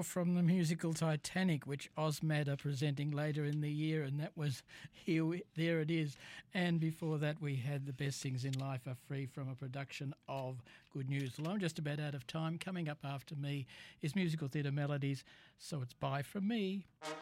score from the musical Titanic, which Ozmad are presenting later in the year, and that was There It Is. And before that, we had The Best Things in Life Are Free from a production of Good News. Well, I'm just about out of time. Coming up after me is Musical Theatre Melodies, so it's bye from me.